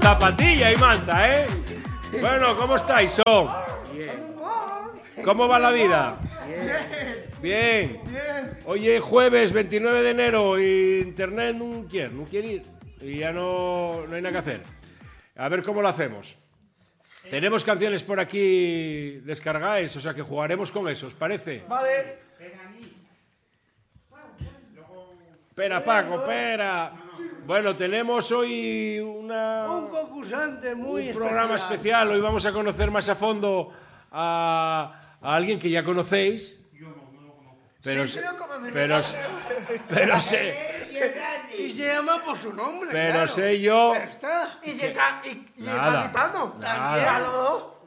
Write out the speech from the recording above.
zapatilla y manta, ¿eh? Bueno, ¿cómo estáis, son? Bien. ¿Cómo va la vida? Bien. Bien. Hoy es jueves 29 de enero y internet no quiere ir. Y ya no hay nada que hacer. A ver cómo lo hacemos. Tenemos canciones por aquí descargadas, o sea que jugaremos con eso, ¿os parece? Vale. Espera, Paco, espera. Bueno, tenemos hoy Un concursante muy un programa especial. Hoy vamos a conocer más a fondo a alguien que ya conocéis. Pero, Sí, lo conocemos. pero sé, Y se llama por su nombre. pero claro. sé yo. Pero está. Y Nada. gaditano. Nada. También.